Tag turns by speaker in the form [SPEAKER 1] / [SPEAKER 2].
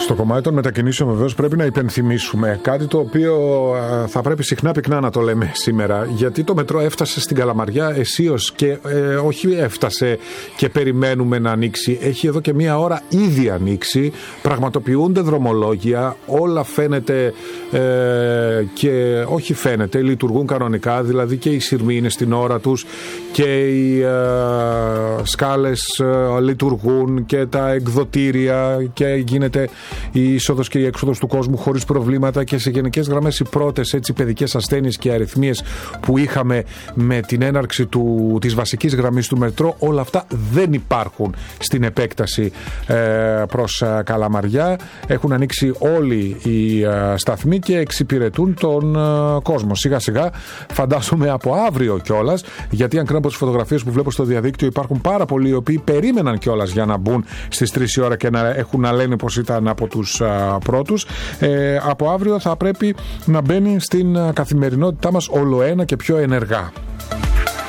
[SPEAKER 1] Στο κομμάτι των μετακινήσεων βεβαίως πρέπει να υπενθυμίσουμε κάτι το οποίο θα πρέπει συχνά πυκνά να το λέμε σήμερα, γιατί το μετρό έφτασε στην Καλαμαριά αισίως και όχι έφτασε και περιμένουμε να ανοίξει, έχει εδώ και μία ώρα ήδη ανοίξει, πραγματοποιούνται δρομολόγια, όλα φαίνεται και όχι φαίνεται, λειτουργούν κανονικά, δηλαδή και οι σειρμοί είναι στην ώρα τους και οι σκάλες λειτουργούν και τα εκδοτήρια και γίνεται η είσοδος και η έξοδος του κόσμου χωρίς προβλήματα και σε γενικές γραμμές οι πρώτες έτσι παιδικές ασθένειες και αριθμίες που είχαμε με την έναρξη της βασικής γραμμής του μετρό, όλα αυτά δεν υπάρχουν στην επέκταση προς Καλαμαριά. Έχουν ανοίξει όλοι οι σταθμοί και εξυπηρετούν τον κόσμο. Σιγά σιγά φαντάζομαι από αύριο κιόλας, γιατί αν κρίνω από τις φωτογραφίες που βλέπω στο διαδίκτυο υπάρχουν πάρα πολλοί οι οποίοι περίμεναν κιόλας για να μπουν στις 3 η ώρα και να έχουν να λένε πως ήταν από τους πρώτους. Από αύριο θα πρέπει να μπαίνει στην καθημερινότητά μας ολοένα και πιο ενεργά.